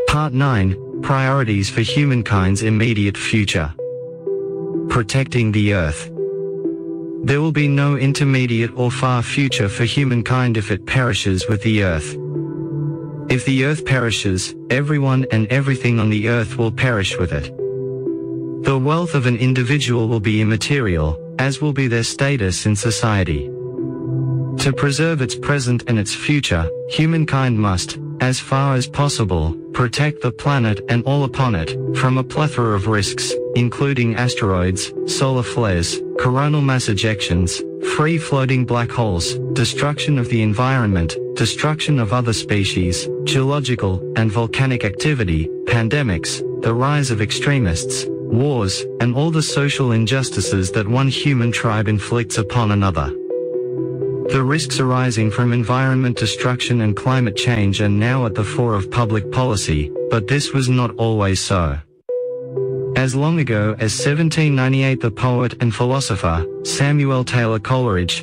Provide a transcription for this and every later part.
Part 9, Priorities for Humankind's Immediate Future. Protecting the Earth. There will be no intermediate or far future for humankind if it perishes with the Earth. If the Earth perishes, everyone and everything on the Earth will perish with it. The wealth of an individual will be immaterial, as will be their status in society. To preserve its present and its future, humankind must, as far as possible, protect the planet and all upon it, from a plethora of risks, including asteroids, solar flares, coronal mass ejections, free-floating black holes, destruction of the environment, destruction of other species, geological and volcanic activity, pandemics, the rise of extremists, wars, and all the social injustices that one human tribe inflicts upon another. The risks arising from environment destruction and climate change are now at the fore of public policy, but this was not always so. As long ago as 1798, the poet and philosopher, Samuel Taylor Coleridge,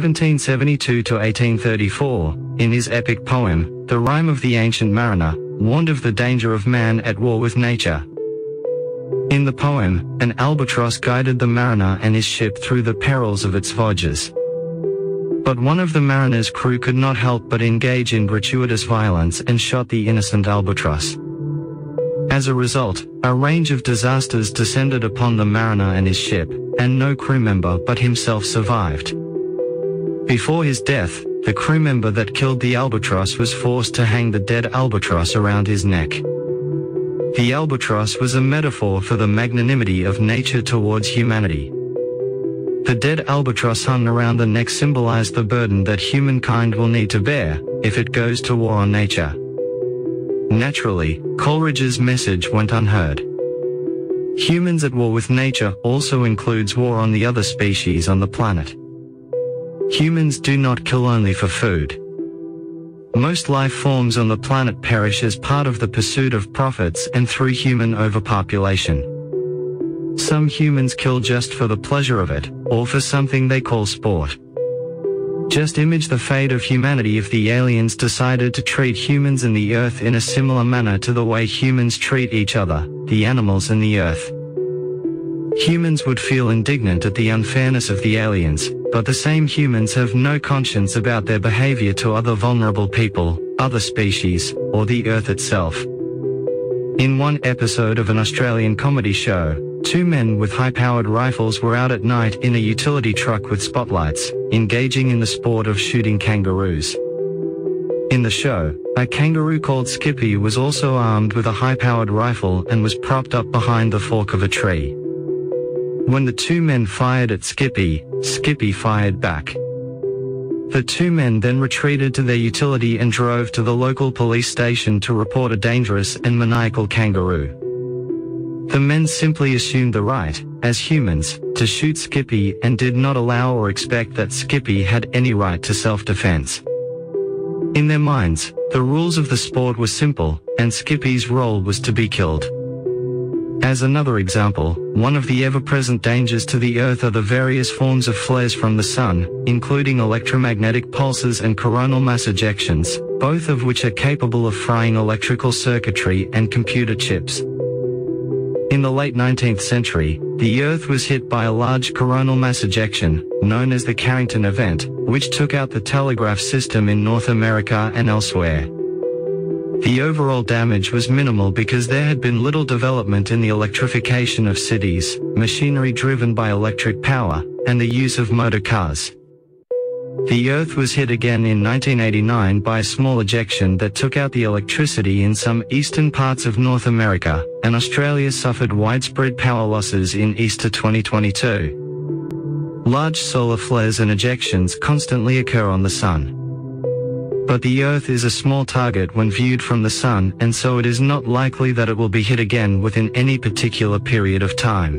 1772–1834, in his epic poem, The Rime of the Ancient Mariner, warned of the danger of man at war with nature. In the poem, an albatross guided the mariner and his ship through the perils of its voyages. But one of the mariner's crew could not help but engage in gratuitous violence and shot the innocent albatross. As a result, a range of disasters descended upon the mariner and his ship, and no crew member but himself survived. Before his death, the crew member that killed the albatross was forced to hang the dead albatross around his neck. The albatross was a metaphor for the magnanimity of nature towards humanity. The dead albatross hung around the neck symbolized the burden that humankind will need to bear, if it goes to war on nature. Naturally, Coleridge's message went unheard. Humans at war with nature also includes war on the other species on the planet. Humans do not kill only for food. Most life forms on the planet perish as part of the pursuit of profits and through human overpopulation. Some humans kill just for the pleasure of it, or for something they call sport. Just image the fate of humanity if the aliens decided to treat humans and the Earth in a similar manner to the way humans treat each other, the animals and the Earth. Humans would feel indignant at the unfairness of the aliens, but the same humans have no conscience about their behavior to other vulnerable people, other species, or the Earth itself. In one episode of an Australian comedy show, two men with high-powered rifles were out at night in a utility truck with spotlights, engaging in the sport of shooting kangaroos. In the show, a kangaroo called Skippy was also armed with a high-powered rifle and was propped up behind the fork of a tree. When the two men fired at Skippy, Skippy fired back. The two men then retreated to their utility and drove to the local police station to report a dangerous and maniacal kangaroo. The men simply assumed the right, as humans, to shoot Skippy and did not allow or expect that Skippy had any right to self-defense. In their minds, the rules of the sport were simple, and Skippy's role was to be killed. As another example, one of the ever-present dangers to the Earth are the various forms of flares from the Sun, including electromagnetic pulses and coronal mass ejections, both of which are capable of frying electrical circuitry and computer chips. In the late 19th century, the Earth was hit by a large coronal mass ejection, known as the Carrington event, which took out the telegraph system in North America and elsewhere. The overall damage was minimal because there had been little development in the electrification of cities, machinery driven by electric power, and the use of motor cars. The Earth was hit again in 1989 by a small ejection that took out the electricity in some eastern parts of North America, and Australia suffered widespread power losses in Easter 2022. Large solar flares and ejections constantly occur on the Sun. But the Earth is a small target when viewed from the Sun, and so it is not likely that it will be hit again within any particular period of time.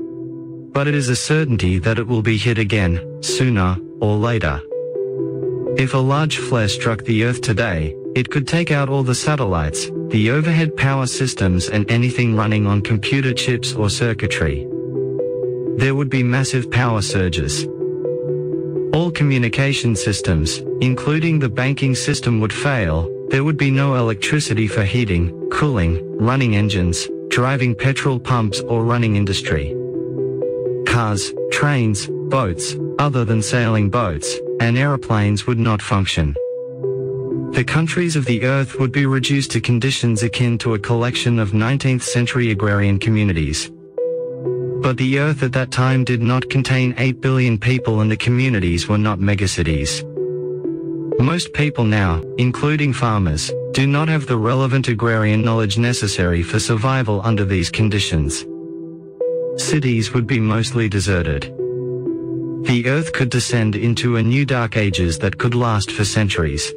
But it is a certainty that it will be hit again, sooner or later. If a large flare struck the Earth today, it could take out all the satellites, the overhead power systems and anything running on computer chips or circuitry. There would be massive power surges. All communication systems, including the banking system, would fail. There would be no electricity for heating, cooling, running engines, driving petrol pumps or running industry. Cars, trains, boats, other than sailing boats, and aeroplanes would not function. The countries of the earth would be reduced to conditions akin to a collection of 19th century agrarian communities. But the earth at that time did not contain 8 billion people, and the communities were not megacities. Most people now, including farmers, do not have the relevant agrarian knowledge necessary for survival under these conditions. Cities would be mostly deserted. The earth could descend into a new dark ages that could last for centuries.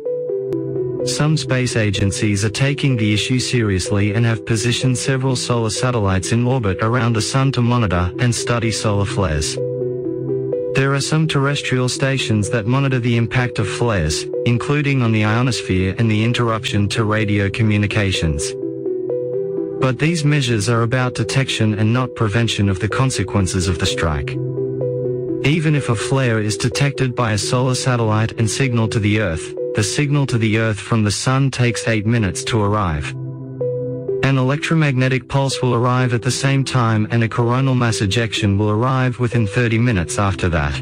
Some space agencies are taking the issue seriously and have positioned several solar satellites in orbit around the Sun to monitor and study solar flares. There are some terrestrial stations that monitor the impact of flares, including on the ionosphere and the interruption to radio communications. But these measures are about detection and not prevention of the consequences of the strike. Even if a flare is detected by a solar satellite and signaled to the Earth, the signal to the Earth from the Sun takes 8 minutes to arrive. An electromagnetic pulse will arrive at the same time, and a coronal mass ejection will arrive within 30 minutes after that.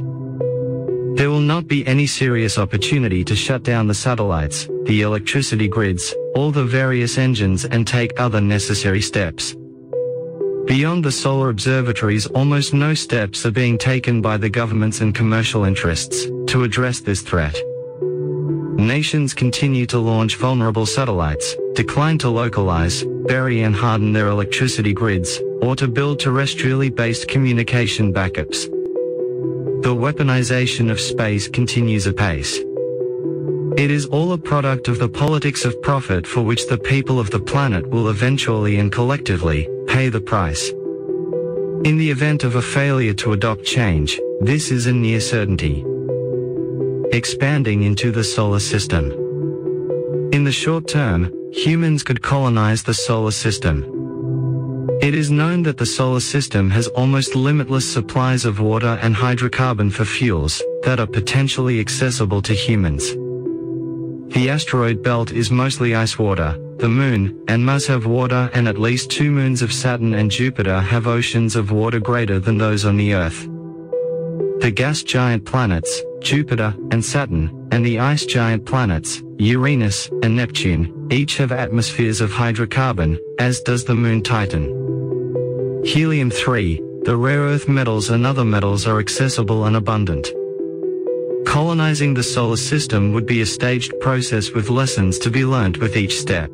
There will not be any serious opportunity to shut down the satellites, the electricity grids, all the various engines, and take other necessary steps. Beyond the solar observatories, almost no steps are being taken by the governments and commercial interests to address this threat. Nations continue to launch vulnerable satellites, decline to localize, bury and harden their electricity grids, or to build terrestrially based communication backups. The weaponization of space continues apace. It is all a product of the politics of profit for which the people of the planet will eventually and collectively pay the price. In the event of a failure to adopt change, this is a near certainty. Expanding into the solar system. In the short term, humans could colonize the solar system. It is known that the solar system has almost limitless supplies of water and hydrocarbon for fuels that are potentially accessible to humans. The asteroid belt is mostly ice water. The Moon and Mars have water, and at least 2 moons of Saturn and Jupiter have oceans of water greater than those on the Earth. The gas giant planets, Jupiter and Saturn, and the ice giant planets, Uranus and Neptune, each have atmospheres of hydrocarbon, as does the moon Titan. Helium-3, the rare earth metals and other metals are accessible and abundant. Colonizing the solar system would be a staged process with lessons to be learnt with each step.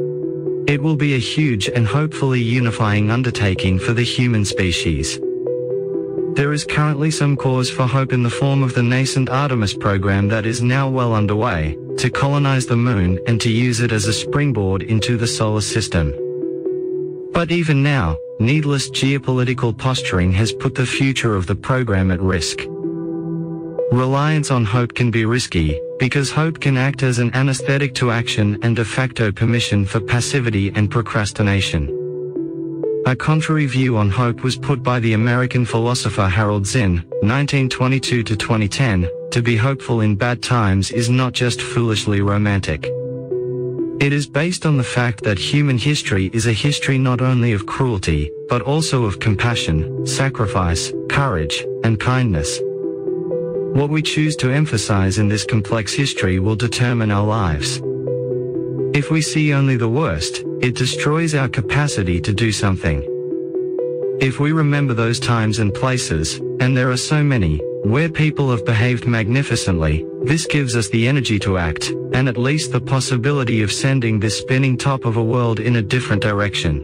It will be a huge and hopefully unifying undertaking for the human species. There is currently some cause for hope in the form of the nascent Artemis program that is now well underway, to colonize the moon and to use it as a springboard into the solar system. But even now, needless geopolitical posturing has put the future of the program at risk. Reliance on hope can be risky, because hope can act as an anesthetic to action and de facto permission for passivity and procrastination. A contrary view on hope was put by the American philosopher Harold Zinn, 1922 to 2010, to be hopeful in bad times is not just foolishly romantic. It is based on the fact that human history is a history not only of cruelty, but also of compassion, sacrifice, courage, and kindness. What we choose to emphasize in this complex history will determine our lives. If we see only the worst, it destroys our capacity to do something. If we remember those times and places, and there are so many, where people have behaved magnificently, this gives us the energy to act, and at least the possibility of sending this spinning top of a world in a different direction.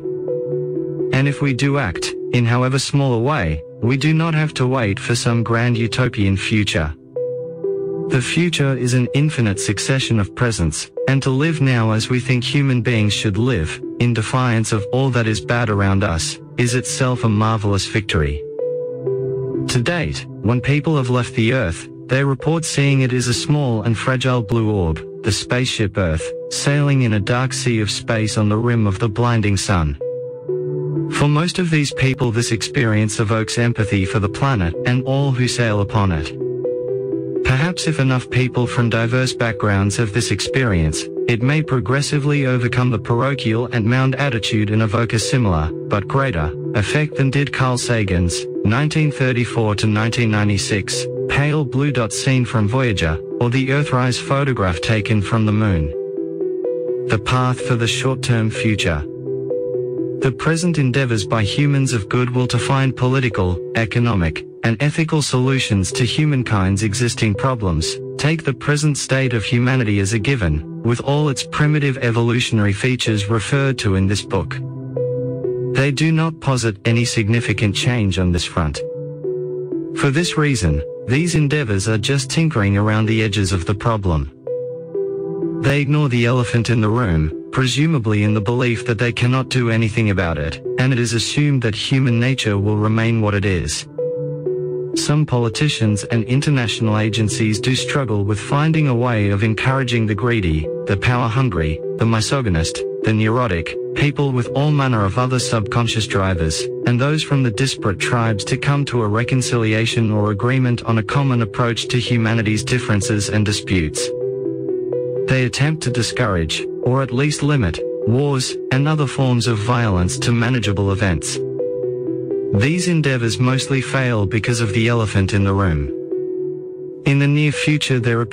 And if we do act, in however small a way, we do not have to wait for some grand utopian future. The future is an infinite succession of presents, and to live now as we think human beings should live, in defiance of all that is bad around us, is itself a marvelous victory. To date, when people have left the Earth, they report seeing it as a small and fragile blue orb, the spaceship Earth, sailing in a dark sea of space on the rim of the blinding sun. For most of these people, this experience evokes empathy for the planet and all who sail upon it. Perhaps if enough people from diverse backgrounds have this experience, it may progressively overcome the parochial and mound attitude and evoke a similar, but greater, effect than did Carl Sagan's, 1934-1996, pale blue dot seen from Voyager, or the Earthrise photograph taken from the Moon. The path for the short-term future. The present endeavors by humans of goodwill to find political, economic, and ethical solutions to humankind's existing problems, take the present state of humanity as a given, with all its primitive evolutionary features referred to in this book. They do not posit any significant change on this front. For this reason, these endeavors are just tinkering around the edges of the problem. They ignore the elephant in the room, presumably in the belief that they cannot do anything about it, and it is assumed that human nature will remain what it is. Some politicians and international agencies do struggle with finding a way of encouraging the greedy, the power-hungry, the misogynist, the neurotic, people with all manner of other subconscious drivers, and those from the disparate tribes to come to a reconciliation or agreement on a common approach to humanity's differences and disputes. They attempt to discourage, or at least limit, wars and other forms of violence to manageable events. These endeavors mostly fail because of the elephant in the room. In the near future there